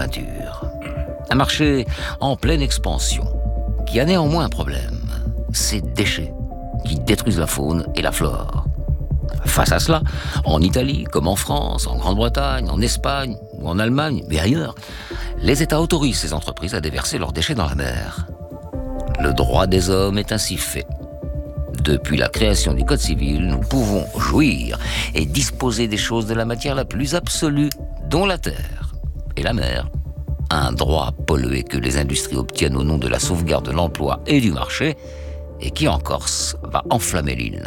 peinture. Un marché en pleine expansion, qui a néanmoins un problème, ces déchets qui détruisent la faune et la flore. Face à cela, en Italie, comme en France, en Grande-Bretagne, en Espagne ou en Allemagne, mais ailleurs, les États autorisent ces entreprises à déverser leurs déchets dans la mer. Le droit des hommes est ainsi fait. Depuis la création du Code civil, nous pouvons jouir et disposer des choses de la matière la plus absolue, dont la terre et la mer. Un droit pollué que les industries obtiennent au nom de la sauvegarde de l'emploi et du marché, et qui en Corse va enflammer l'île.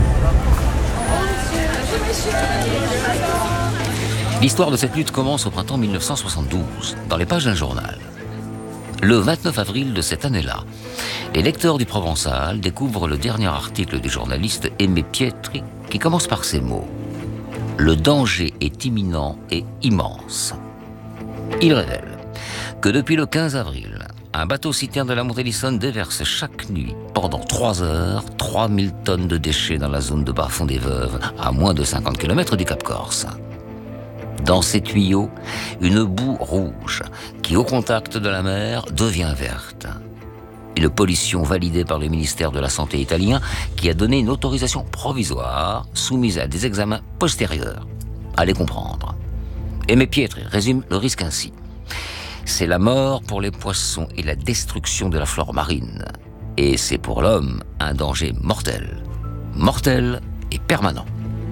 L'histoire de cette lutte commence au printemps 1972, dans les pages d'un journal. Le 29 avril de cette année-là, les lecteurs du Provençal découvrent le dernier article du journaliste Aimé Pietri qui commence par ces mots. « Le danger est imminent et immense ». Il révèle que depuis le 15 avril, un bateau-citerne de la Montée-Lissonne déverse chaque nuit, pendant 3 heures, 3000 tonnes de déchets dans la zone de bas-fond des Veuves, à moins de 50 km du Cap Corse. Dans ces tuyaux, une boue rouge qui, au contact de la mer, devient verte. Une pollution validée par le ministère de la Santé italien qui a donné une autorisation provisoire soumise à des examens postérieurs. Allez comprendre. Aimé Pietri résume le risque ainsi. C'est la mort pour les poissons et la destruction de la flore marine. Et c'est pour l'homme un danger mortel. Mortel et permanent.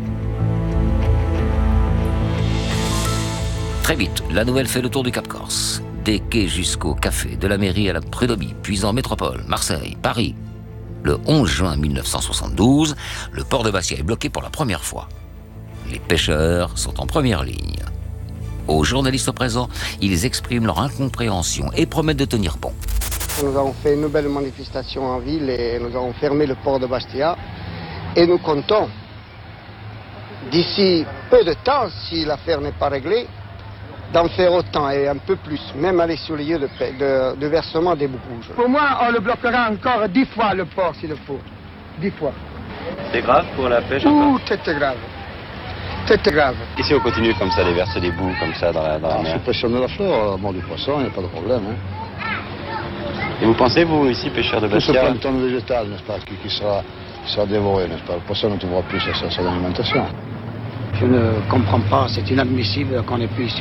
Très vite, la nouvelle fait le tour du Cap Corse. Des quais jusqu'au café, de la mairie à la prud'homie, puis en métropole, Marseille, Paris. Le 11 juin 1972, le port de Bastia est bloqué pour la première fois. Les pêcheurs sont en première ligne. Aux journalistes présents, ils expriment leur incompréhension et promettent de tenir bon. Nous avons fait une belle manifestation en ville et nous avons fermé le port de Bastia. Et nous comptons, d'ici peu de temps, si l'affaire n'est pas réglée, d'en faire autant et un peu plus, même aller sur les lieux de versement des boues rouges. Pour moi, on le bloquera encore 10 fois le port s'il le faut. 10 fois. C'est grave pour la pêche Ouh, c'est grave. C'est grave. Et si on continue comme ça, de verser des boues comme ça dans la mer? Suppression de la flore, la mort du poisson, il n'y a pas de problème. Hein. Et vous pensez, vous, ici, pêcheurs de Tout ce Bastia, plancton végétal, n'est-ce pas, qui sera dévoré, n'est-ce pas? Le poisson ne trouvera plus sa alimentation. Je ne comprends pas, c'est inadmissible qu'on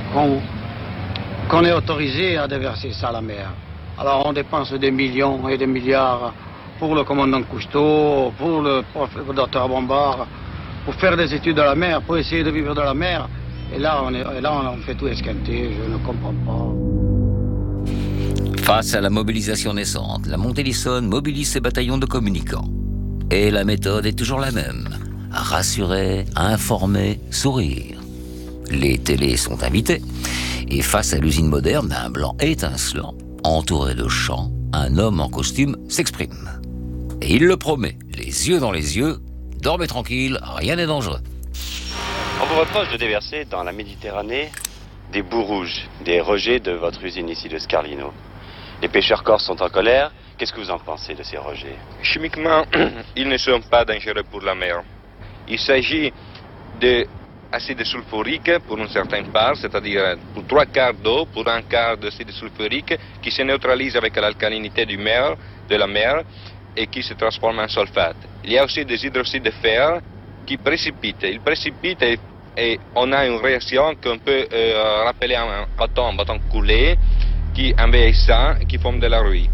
ait autorisé à déverser ça à la mer. Alors on dépense des millions et des milliards pour le commandant Cousteau, pour le docteur Bombard, pour faire des études de la mer, pour essayer de vivre de la mer. Et là, on fait tout esquinter, je ne comprends pas. Face à la mobilisation naissante, la Montée-Lissonne mobilise ses bataillons de communicants. Et la méthode est toujours la même. Rassurer, informer, sourire. Les télés sont invitées. Et face à l'usine moderne d'un blanc étincelant, entouré de champs, un homme en costume s'exprime. Et il le promet, les yeux dans les yeux, dormez tranquille, rien n'est dangereux. on vous reproche de déverser dans la Méditerranée des boues rouges, des rejets de votre usine ici de Scarlino. Les pêcheurs corses sont en colère. Qu'est-ce que vous en pensez de ces rejets? Chimiquement, ils ne sont pas dangereux pour la mer. Il s'agit d'acide sulfurique pour une certaine part, c'est-à-dire pour 3 quarts d'eau, pour 1 quart d'acide sulfurique qui se neutralise avec l'alcalinité de la mer et qui se transforme en sulfate. Il y a aussi des hydroxydes de fer qui précipitent. Ils précipitent et on a une réaction qu'on peut rappeler à un bâton coulé qui envahissant et qui forme de la rouille.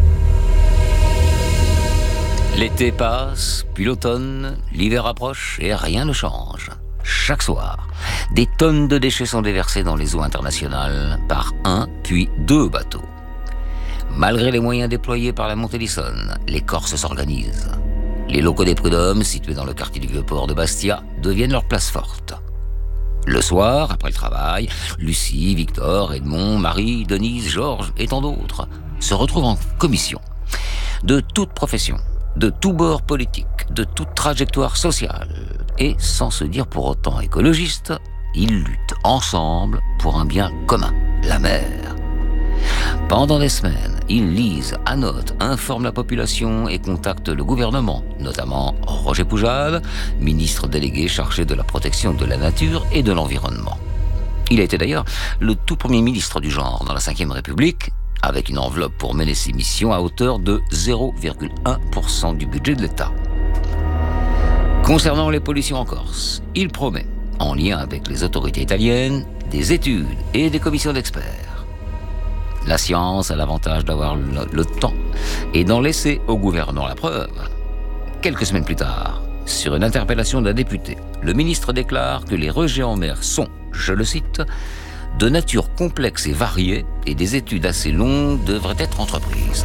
L'été passe, puis l'automne, l'hiver approche et rien ne change. Chaque soir, des tonnes de déchets sont déversés dans les eaux internationales par 1 puis 2 bateaux. Malgré les moyens déployés par la Montée-Lissonne, les Corses s'organisent. Les locaux des prud'hommes, situés dans le quartier du Vieux-Port de Bastia, deviennent leur place forte. Le soir, après le travail, Lucie, Victor, Edmond, Marie, Denise, Georges et tant d'autres se retrouvent en commission. De toute profession, de tout bord politique, de toute trajectoire sociale, et sans se dire pour autant écologistes, ils luttent ensemble pour un bien commun, la mer. Pendant des semaines, ils lisent, annotent, informent la population et contactent le gouvernement, notamment Roger Poujade, ministre délégué chargé de la protection de la nature et de l'environnement. Il a été d'ailleurs le tout premier ministre du genre dans la Ve République, avec une enveloppe pour mener ses missions à hauteur de 0,1% du budget de l'État. Concernant les pollutions en Corse, il promet, en lien avec les autorités italiennes, des études et des commissions d'experts. La science a l'avantage d'avoir le temps et d'en laisser au gouvernant la preuve. Quelques semaines plus tard, sur une interpellation d'un député, le ministre déclare que les rejets en mer sont, je le cite, de nature complexe et variée et des études assez longues devraient être entreprises.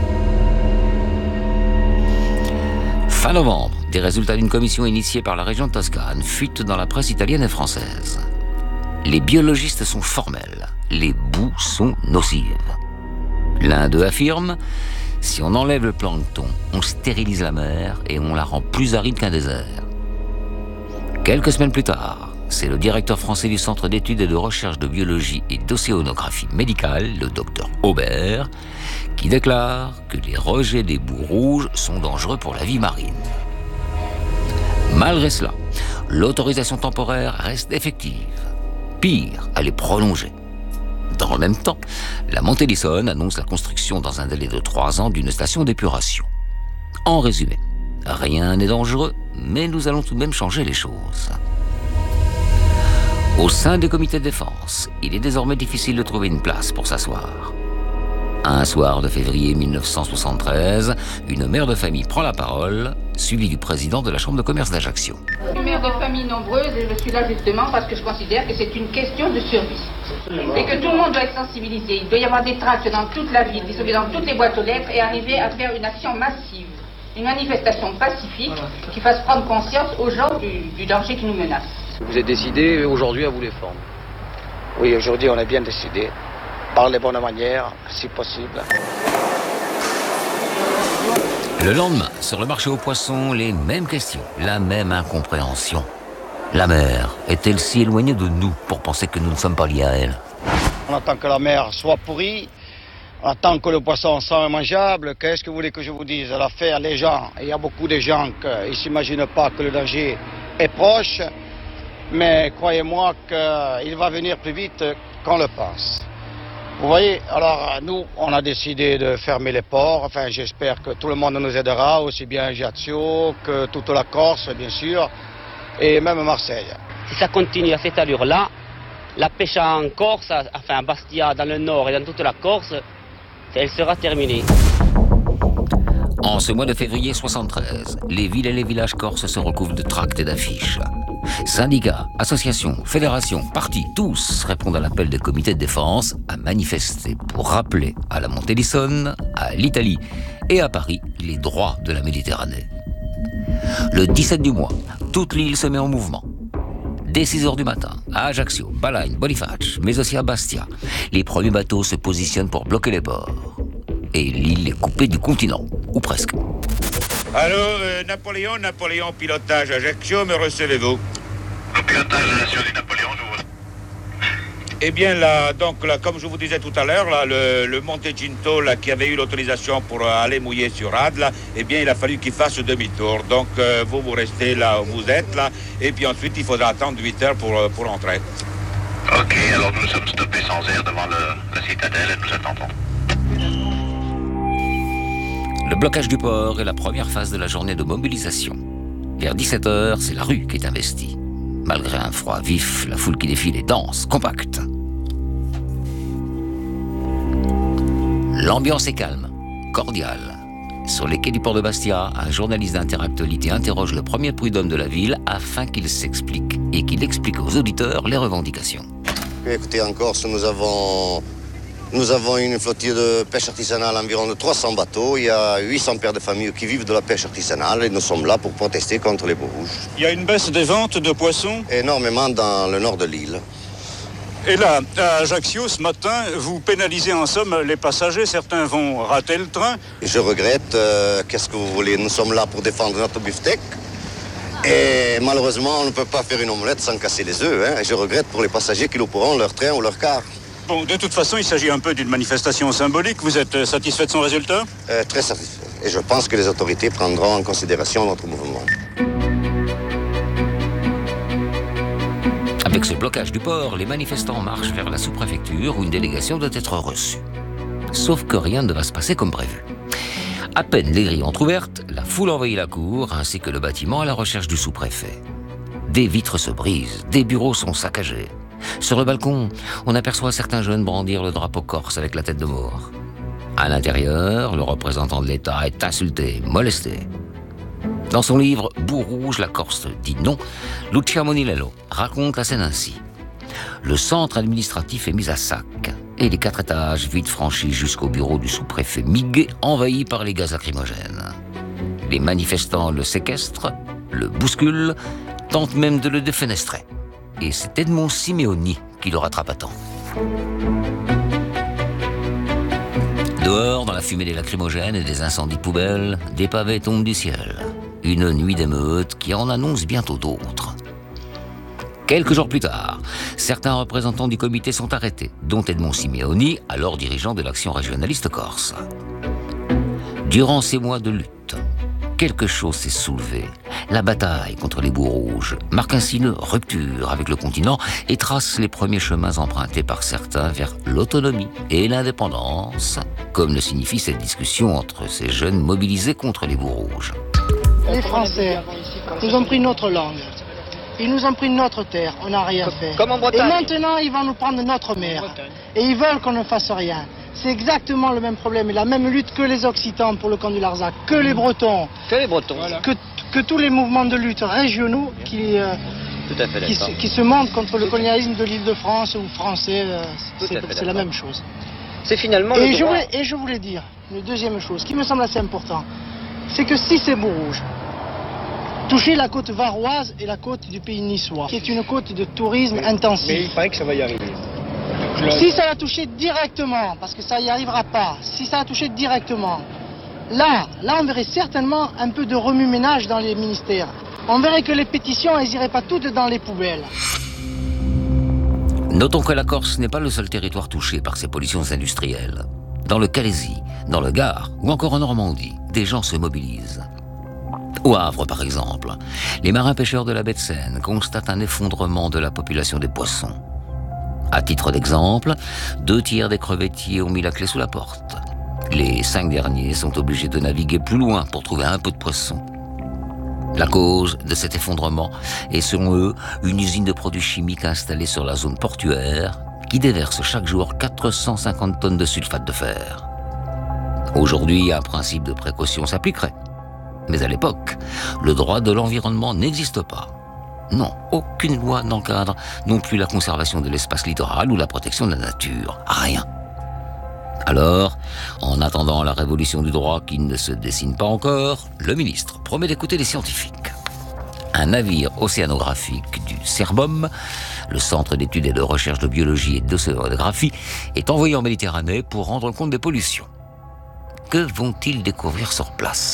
Fin novembre, des résultats d'une commission initiée par la région de Toscane fuitent dans la presse italienne et française. Les biologistes sont formels, les boues sont nocives. L'un d'eux affirme: si on enlève le plancton, on stérilise la mer et on la rend plus aride qu'un désert. Quelques semaines plus tard, c'est le directeur français du Centre d'études et de recherche de biologie et d'océanographie médicale, le docteur Aubert, qui déclare que les rejets des boues rouges sont dangereux pour la vie marine. Malgré cela, l'autorisation temporaire reste effective. Pire, elle est prolongée. Dans le même temps, la Montellison annonce la construction dans un délai de 3 ans d'une station d'épuration. En résumé, rien n'est dangereux, mais nous allons tout de même changer les choses. Au sein des comités de défense, il est désormais difficile de trouver une place pour s'asseoir. Un soir de février 1973, une mère de famille prend la parole, suivie du président de la Chambre de commerce d'Ajaccio. Je suis mère de famille nombreuse et je suis là justement parce que je considère que c'est une question de survie. Et que tout le monde doit être sensibilisé. Il doit y avoir des tracts dans toute la ville, distribués dans toutes les boîtes aux lettres et arriver à faire une action massive. Une manifestation pacifique qui fasse prendre conscience aux gens du danger qui nous menace. Vous êtes décidé aujourd'hui à vous défendre? Oui, aujourd'hui on est bien décidé. Par les bonnes manières, si possible. Le lendemain, sur le marché aux poissons, les mêmes questions, la même incompréhension. La mer est-elle si éloignée de nous pour penser que nous ne sommes pas liés à elle? On attend que la mer soit pourrie, on attend que le poisson soit immangeable. Qu'est-ce que vous voulez que je vous dise? L'affaire, les gens, il y a beaucoup de gens qui ne s'imaginent pas que le danger est proche, mais croyez-moi qu'il va venir plus vite qu'on le pense. Vous voyez, alors nous, on a décidé de fermer les ports. Enfin, j'espère que tout le monde nous aidera, aussi bien Ajaccio que toute la Corse, bien sûr, et même Marseille. Si ça continue à cette allure-là, la pêche en Corse, enfin à Bastia, dans le nord et dans toute la Corse, elle sera terminée. En ce mois de février 73, les villes et les villages corses se recouvrent de tracts et d'affiches. Syndicats, associations, fédérations, partis, tous répondent à l'appel des comités de défense à manifester pour rappeler à la Montellison, à l'Italie et à Paris les droits de la Méditerranée. Le 17 du mois, toute l'île se met en mouvement. Dès 6 heures du matin, à Ajaccio, Balagne, Boniface, mais aussi à Bastia, les premiers bateaux se positionnent pour bloquer les ports. Et l'île est coupée du continent, ou presque. Allô, Napoléon, pilotage Ajaccio, me recevez-vous? Le pilotage Ajaccio du Napoléon, je vous... Eh bien, là, comme je vous disais tout à l'heure, là, le Montecinto, là, qui avait eu l'autorisation pour aller mouiller sur Rade, là, eh bien, il a fallu qu'il fasse demi-tour. Donc, vous restez là où vous êtes, là, et puis ensuite, il faudra attendre 8 heures pour entrer. Ok, alors nous sommes stoppés sans air devant la citadelle et nous attendons. Le blocage du port est la première phase de la journée de mobilisation. Vers 17h, c'est la rue qui est investie. Malgré un froid vif, la foule qui défile est dense, compacte. L'ambiance est calme, cordiale. Sur les quais du port de Bastia, un journaliste d'Interactualité interroge le premier prud'homme de la ville afin qu'il s'explique et qu'il explique aux auditeurs les revendications. Écoutez, en Corse, nous avons une flottille de pêche artisanale, environ de 300 bateaux. Il y a 800 pères de famille qui vivent de la pêche artisanale et nous sommes là pour protester contre les boues rouges. Il y a une baisse des ventes de poissons? Énormément dans le nord de l'île. Et là, à Ajaccio, ce matin, vous pénalisez en somme les passagers. Certains vont rater le train. Je regrette, qu'est-ce que vous voulez? Nous sommes là pour défendre notre beefsteak. Et malheureusement, on ne peut pas faire une omelette sans casser les œufs. Hein. Et je regrette pour les passagers qui louperont leur train ou leur car. Bon, de toute façon, il s'agit un peu d'une manifestation symbolique. Vous êtes satisfait de son résultat? Très satisfait. Et je pense que les autorités prendront en considération notre mouvement. Avec ce blocage du port, les manifestants marchent vers la sous-préfecture où une délégation doit être reçue. Sauf que rien ne va se passer comme prévu. À peine les grilles entrouvertes, la foule envahit la cour ainsi que le bâtiment à la recherche du sous-préfet. Des vitres se brisent, des bureaux sont saccagés. Sur le balcon, on aperçoit certains jeunes brandir le drapeau corse avec la tête de mort. À l'intérieur, le représentant de l'État est insulté, molesté. Dans son livre « Bourg-Rouge, la Corse dit non », Lucia Monilello raconte la scène ainsi. Le centre administratif est mis à sac et les 4 étages vite franchis jusqu'au bureau du sous-préfet Miguet envahi par les gaz lacrymogènes. Les manifestants le séquestrent, le bousculent, tentent même de le défenestrer. Et c'est Edmond Simeoni qui le rattrape à temps. Dehors, dans la fumée des lacrymogènes et des incendies de poubelles, des pavés tombent du ciel. Une nuit d'émeute qui en annonce bientôt d'autres. Quelques jours plus tard, certains représentants du comité sont arrêtés, dont Edmond Simeoni, alors dirigeant de l'action régionaliste corse. Durant ces mois de lutte, quelque chose s'est soulevé. La bataille contre les bouts rouges marque ainsi une rupture avec le continent et trace les premiers chemins empruntés par certains vers l'autonomie et l'indépendance, comme le signifie cette discussion entre ces jeunes mobilisés contre les bouts rouges. Les Français nous ont pris notre langue, ils nous ont pris notre terre, on n'a rien fait. Comme en Bretagne. Et maintenant, ils vont nous prendre notre mer. Et ils veulent qu'on ne fasse rien. C'est exactement le même problème et la même lutte que les Occitans pour le camp du Larzac, que les Bretons. Que les Bretons. Voilà. Que tous les mouvements de lutte régionaux qui se montent contre le colonialisme de l'Île-de-France ou français, c'est la même chose. C'est finalement et je voulais dire une deuxième chose qui me semble assez importante, c'est que si ces bouts rouges touchaient la côte varoise et la côte du pays niçois, qui est une côte de tourisme intensif. Mais il paraît que ça va y arriver. Si ça la touchait directement, parce que ça n'y arrivera pas, si ça la touchait directement, là, on verrait certainement un peu de remue-ménage dans les ministères. On verrait que les pétitions, elles n'iraient pas toutes dans les poubelles. Notons que la Corse n'est pas le seul territoire touché par ces pollutions industrielles. Dans le Calaisis, dans le Gard ou encore en Normandie, des gens se mobilisent. Au Havre, par exemple, les marins-pêcheurs de la baie de Seine constatent un effondrement de la population des poissons. À titre d'exemple, 2 tiers des crevettiers ont mis la clé sous la porte. Les 5 derniers sont obligés de naviguer plus loin pour trouver un peu de poisson. La cause de cet effondrement est, selon eux, une usine de produits chimiques installée sur la zone portuaire qui déverse chaque jour 450 tonnes de sulfate de fer. Aujourd'hui, un principe de précaution s'appliquerait. Mais à l'époque, le droit de l'environnement n'existe pas. Non, aucune loi n'encadre non plus la conservation de l'espace littoral ou la protection de la nature. Rien. Alors, en attendant la révolution du droit qui ne se dessine pas encore, le ministre promet d'écouter les scientifiques. Un navire océanographique du CERBOM, le Centre d'études et de recherche de biologie et d'océanographie, est envoyé en Méditerranée pour rendre compte des pollutions. Que vont-ils découvrir sur place ?